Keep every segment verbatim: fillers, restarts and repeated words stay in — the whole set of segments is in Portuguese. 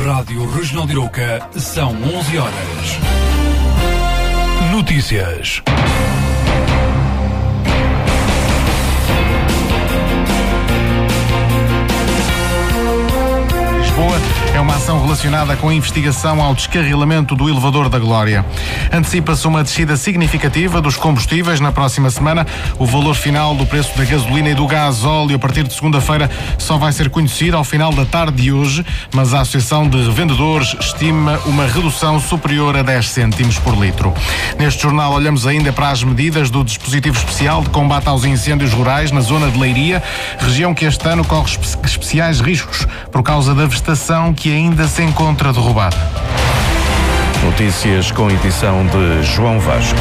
Rádio Regional de Arouca, são onze horas. Notícias. É uma ação relacionada com a investigação ao descarrilamento do elevador da Glória. Antecipa-se uma descida significativa dos combustíveis na próxima semana. O valor final do preço da gasolina e do gás óleo a partir de segunda-feira só vai ser conhecido ao final da tarde de hoje, mas a Associação de Revendedores estima uma redução superior a dez cêntimos por litro. Neste jornal olhamos ainda para as medidas do dispositivo especial de combate aos incêndios rurais na zona de Leiria, região que este ano corre espe- especiais riscos por causa da vegetação que ainda se encontra derrubada. Notícias com edição de João Vasco.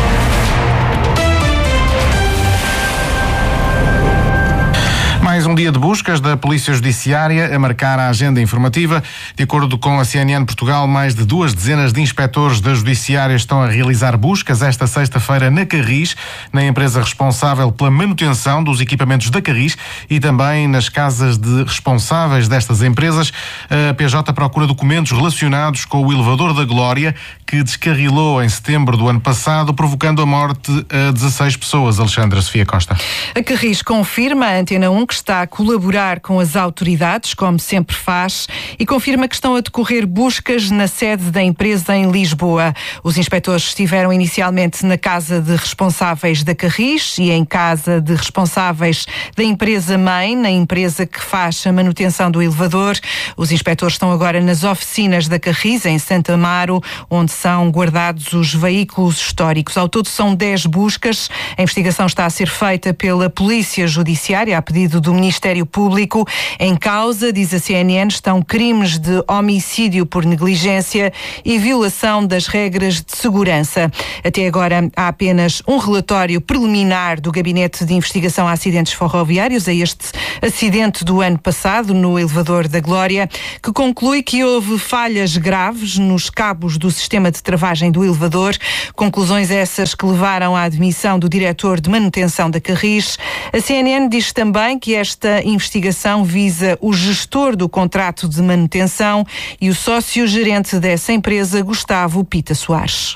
Mais um dia de buscas da Polícia Judiciária a marcar a agenda informativa. De acordo com a C N N Portugal, mais de duas dezenas de inspectores da Judiciária estão a realizar buscas esta sexta-feira na Carris, na empresa responsável pela manutenção dos equipamentos da Carris e também nas casas de responsáveis destas empresas. A P J procura documentos relacionados com o elevador da Glória, que descarrilou em setembro do ano passado, provocando a morte a dezasseis pessoas. Alexandra Sofia Costa. A Carris confirma à Antena um que está a colaborar com as autoridades, como sempre faz, e confirma que estão a decorrer buscas na sede da empresa em Lisboa. Os inspectores estiveram inicialmente na casa de responsáveis da Carris e em casa de responsáveis da empresa-mãe, na empresa que faz a manutenção do elevador. Os inspectores estão agora nas oficinas da Carris, em Santa Amaro, onde são guardados os veículos históricos. Ao todo são dez buscas. A investigação está a ser feita pela Polícia Judiciária, a pedido do Ministério Público. Em causa, diz a C N N, estão crimes de homicídio por negligência e violação das regras de segurança. Até agora há apenas um relatório preliminar do Gabinete de Investigação a Acidentes Ferroviários, a este acidente do ano passado no elevador da Glória, que conclui que houve falhas graves nos cabos do sistema de travagem do elevador. Conclusões essas que levaram à admissão do diretor de manutenção da Carris. A C N N diz também que esta investigação visa o gestor do contrato de manutenção e o sócio-gerente dessa empresa, Gustavo Pita Soares.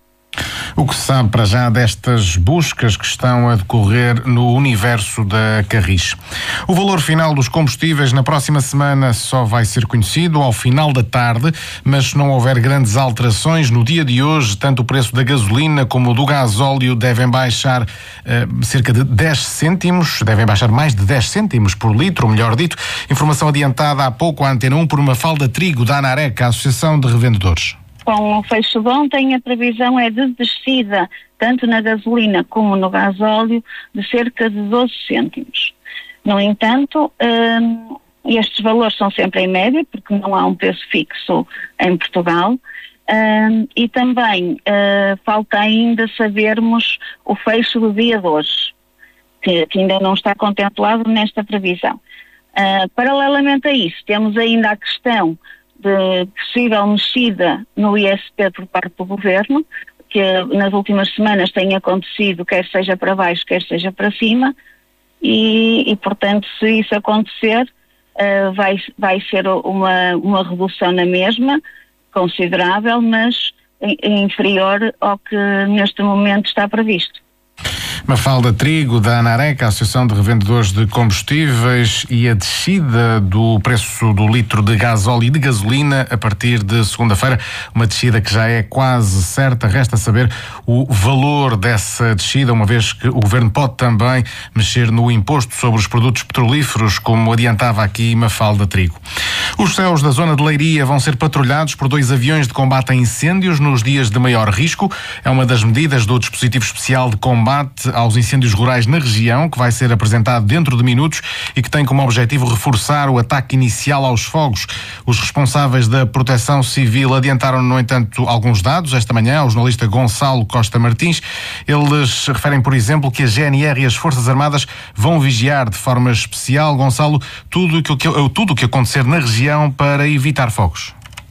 O que se sabe para já destas buscas que estão a decorrer no universo da Carris? O valor final dos combustíveis na próxima semana só vai ser conhecido ao final da tarde, mas se não houver grandes alterações no dia de hoje, tanto o preço da gasolina como o do gás óleo devem baixar uh, cerca de dez cêntimos, devem baixar mais de dez cêntimos por litro, melhor dito. Informação adiantada há pouco à Antena um por Mafalda Trigo da Anareca, a Associação de Revendedores. Com o fecho de ontem, a previsão é de descida, tanto na gasolina como no gás óleo, de cerca de doze cêntimos. No entanto, hum, estes valores são sempre em média, porque não há um preço fixo em Portugal, hum, e também hum, falta ainda sabermos o fecho do dia de hoje, que, que ainda não está contemplado nesta previsão. Hum, paralelamente a isso, temos ainda a questão de possível mexida no I S P por parte do Governo, que nas últimas semanas tem acontecido, quer seja para baixo, quer seja para cima, e, e portanto, se isso acontecer, uh, vai, vai ser uma, uma redução na mesma, considerável, mas inferior ao que neste momento está previsto. Mafalda Trigo da Anareca, a Associação de Revendedores de Combustíveis, e a descida do preço do litro de gás óleo e de gasolina a partir de segunda-feira, uma descida que já é quase certa. Resta saber o valor dessa descida, uma vez que o Governo pode também mexer no imposto sobre os produtos petrolíferos, como adiantava aqui Mafalda Trigo. Os céus da zona de Leiria vão ser patrulhados por dois aviões de combate a incêndios nos dias de maior risco. É uma das medidas do dispositivo especial de combate aos incêndios rurais na região, que vai ser apresentado dentro de minutos e que tem como objetivo reforçar o ataque inicial aos fogos. Os responsáveis da Proteção Civil adiantaram, no entanto, alguns dados esta manhã ao jornalista Gonçalo Costa Martins. Eles referem, por exemplo, que a G N R e as Forças Armadas vão vigiar de forma especial, Gonçalo, tudo o que, tudo o que acontecer na região para evitar fogos.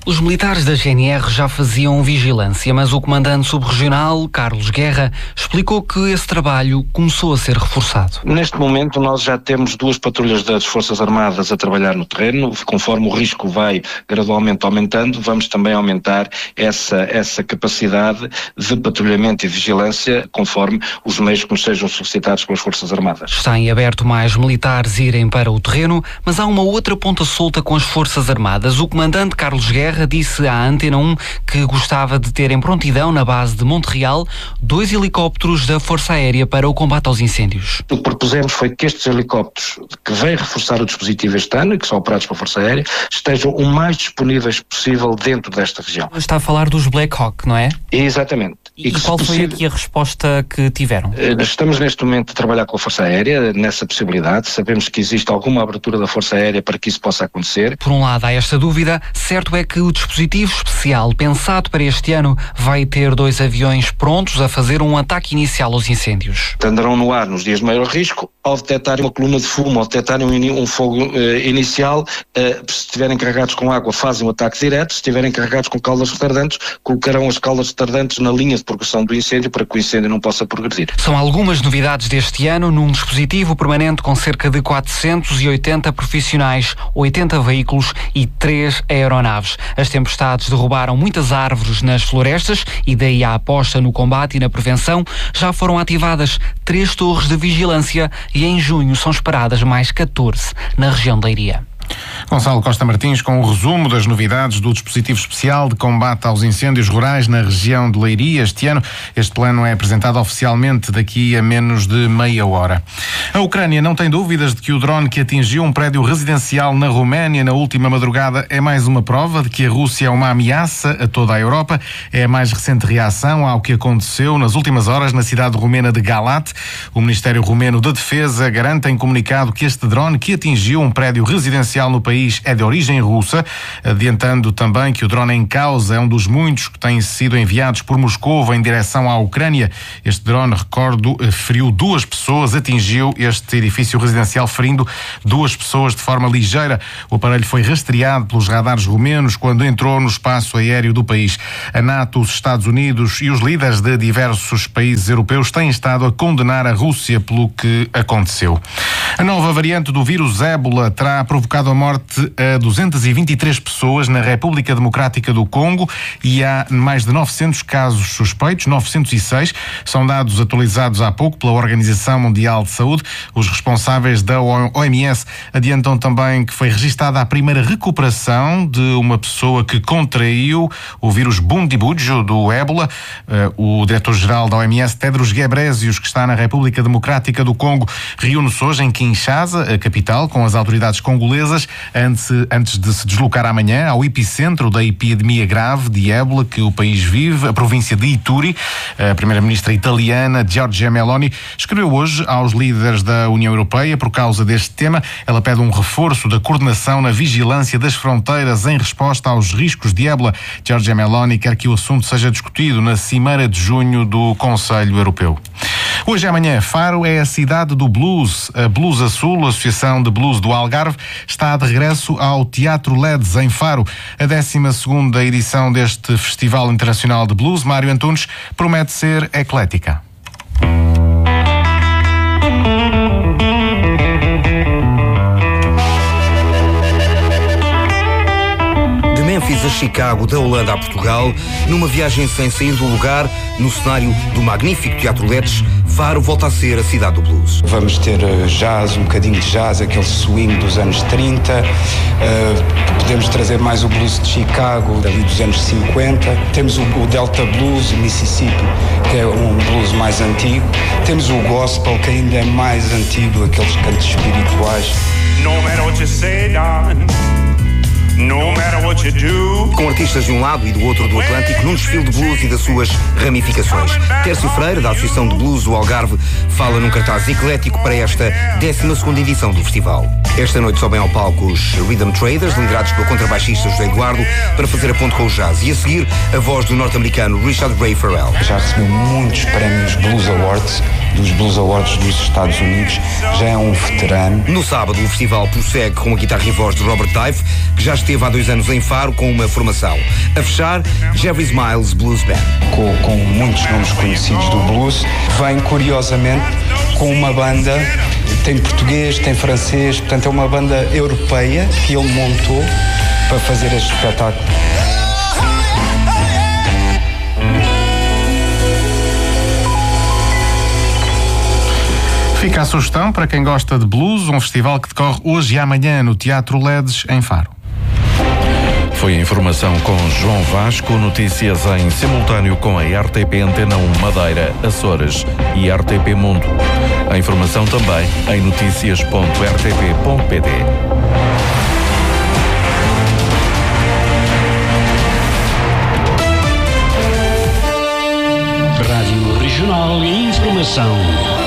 Os militares da G N R já faziam vigilância, mas o comandante subregional, Carlos Guerra, explicou que esse trabalho começou a ser reforçado. Neste momento nós já temos duas patrulhas das Forças Armadas a trabalhar no terreno. Conforme o risco vai gradualmente aumentando, vamos também aumentar essa, essa capacidade de patrulhamento e vigilância conforme os meios que nos sejam solicitados pelas Forças Armadas. Está em aberto mais militares irem para o terreno, mas há uma outra ponta solta com as Forças Armadas. O comandante Carlos Guerra disse à Antena um que gostava de ter em prontidão na base de Monte Real dois helicópteros da Força Aérea para o combate aos incêndios. O que propusemos foi que estes helicópteros, que vêm reforçar o dispositivo este ano e que são operados pela Força Aérea, estejam o mais disponíveis possível dentro desta região. Está a falar dos Black Hawk, não é? Exatamente. E, e qual foi possível... aqui a resposta que tiveram? Estamos neste momento a trabalhar com a Força Aérea nessa possibilidade. Sabemos que existe alguma abertura da Força Aérea para que isso possa acontecer. Por um lado há esta dúvida, certo é que o dispositivo especial pensado para este ano vai ter dois aviões prontos a fazer um ataque inicial aos incêndios. Andarão no ar nos dias de maior risco, ao detectarem uma coluna de fumo, ao detectarem um, um fogo uh, inicial, uh, se estiverem carregados com água fazem um ataque direto, se estiverem carregados com caldas retardantes, colocarão as caldas retardantes na linha de progressão do incêndio para que o incêndio não possa progredir. São algumas novidades deste ano num dispositivo permanente com cerca de quatrocentos e oitenta profissionais, oitenta veículos e três aeronaves. As tempestades derrubaram muitas árvores nas florestas e daí a aposta no combate e na prevenção. Já foram ativadas três torres de vigilância e em junho são esperadas mais catorze na região da Leiria. Gonçalo Costa Martins com o resumo das novidades do dispositivo especial de combate aos incêndios rurais na região de Leiria. Este ano, este plano é apresentado oficialmente daqui a menos de meia hora. A Ucrânia não tem dúvidas de que o drone que atingiu um prédio residencial na Roménia na última madrugada é mais uma prova de que a Rússia é uma ameaça a toda a Europa. É a mais recente reação ao que aconteceu nas últimas horas na cidade romena de Galat. O Ministério Romeno de Defesa garante em comunicado que este drone que atingiu um prédio residencial no país é de origem russa, adiantando também que o drone em causa é um dos muitos que têm sido enviados por Moscou em direção à Ucrânia. Este drone, recordo, feriu duas pessoas, atingiu este edifício residencial ferindo duas pessoas de forma ligeira. O aparelho foi rastreado pelos radares romenos quando entrou no espaço aéreo do país. A NATO, os Estados Unidos e os líderes de diversos países europeus têm estado a condenar a Rússia pelo que aconteceu. A nova variante do vírus ébola terá provocado a morte a duzentas e vinte e três pessoas na República Democrática do Congo e há mais de novecentos casos suspeitos, novecentos e seis. São dados atualizados há pouco pela Organização Mundial de Saúde. Os responsáveis da O M S adiantam também que foi registada a primeira recuperação de uma pessoa que contraiu o vírus Bundibugyo do ébola. O diretor-geral da O M S, Tedros Ghebreyesus, que está na República Democrática do Congo, reúne-se hoje em Kinshasa, a capital, com as autoridades congolesas, antes, antes de se deslocar amanhã ao epicentro da epidemia grave de ébola que o país vive, a província de Ituri. A primeira-ministra italiana, Giorgia Meloni, escreveu hoje aos líderes da União Europeia por causa deste tema. Ela pede um reforço da coordenação na vigilância das fronteiras em resposta aos riscos de ébola. Giorgia Meloni quer que o assunto seja discutido na cimeira de junho do Conselho Europeu. Hoje e amanhã, Faro é a cidade do blues. A Blues Azul, a Associação de Blues do Algarve, está de regresso ao Teatro L E D S em Faro. A décima segunda edição deste Festival Internacional de Blues, Mário Antunes, promete ser eclética. Memphis a Chicago, da Holanda a Portugal, numa viagem sem sair do lugar, no cenário do magnífico Teatro L E D S, Faro volta a ser a cidade do blues. Vamos ter jazz, um bocadinho de jazz, aquele swing dos anos trinta, uh, podemos trazer mais o blues de Chicago, dali dos anos cinquenta, temos o, o Delta Blues, o Mississippi, que é um blues mais antigo, temos o gospel, que ainda é mais antigo, aqueles cantos espirituais. No matter what you say, darling. No matter what you do. Com artistas de um lado e do outro do Atlântico num desfile de blues e das suas ramificações. Tércio Freire, da Associação de Blues do Algarve, fala num cartaz eclético para esta décima segunda edição do festival. Esta noite sobem ao palco os Rhythm Traders, liderados pelo contrabaixista José Eduardo, para fazer a ponte com o jazz. E a seguir, a voz do norte-americano Richard Ray Farrell. Já recebeu muitos prémios Blues Awards, dos Blues Awards dos Estados Unidos, já é um veterano. No sábado, o festival prossegue com a guitarra e voz de Robert Dive, que já esteve há dois anos em Faro com uma formação. A fechar, Jerry Smiles Blues Band. Com, com muitos nomes conhecidos do blues, vem curiosamente com uma banda, tem português, tem francês, portanto é uma banda europeia que ele montou para fazer este espetáculo. Fica a sugestão para quem gosta de blues, um festival que decorre hoje e amanhã no Teatro Ledes, em Faro. Foi a informação com João Vasco, notícias em simultâneo com a R T P Antena um Madeira, Açores e R T P Mundo. A informação também em notícias ponto r t p ponto p d. Rádio Regional e Informação